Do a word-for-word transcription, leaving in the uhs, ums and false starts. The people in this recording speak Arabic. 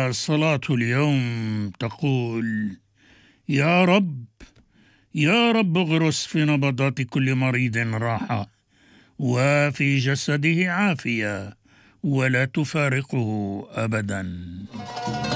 والصلاة اليوم تقول: يا رب يا رب اغرس في نبضات كل مريض راحة، وفي جسده عافية، ولا تفارقه أبدا.